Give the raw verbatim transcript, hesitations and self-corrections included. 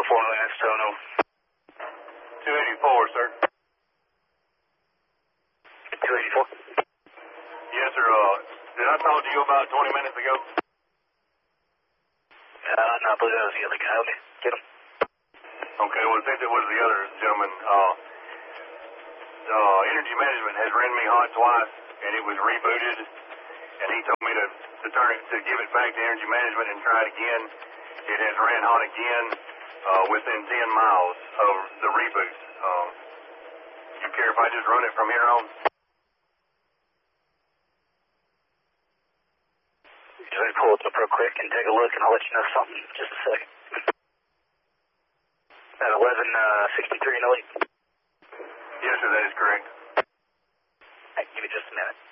four minutes, Tono. two eighty-four, sir. two eighty-four? Yes, sir. Uh, did I talk to you about twenty minutes ago? Uh, no, I believe that was the other guy. Okay, get him. Okay, well, since it was the other gentleman, uh, uh, Energy Management has ran me hot twice, and it was rebooted, and he told me to, to turn it, to give it back to Energy Management and try it again. It has ran hot again, uh, within ten miles of the reboot. Uh, you care if I just run it from here on? Let me pull it up real quick and take a look, and I'll let you know something in just a second. At eleven sixty-three in the lead. Yes, sir, that is correct. Hey, give me just a minute.